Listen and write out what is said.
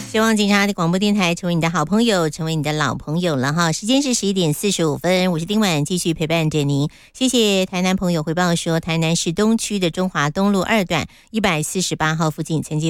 希望警察的广播电台成为你的好朋友，成为你的老朋友了哈。时间是11:45，我是丁婉，继续陪伴着您。谢谢台南朋友回报说，台南市东区的中华东路2段148号附近曾经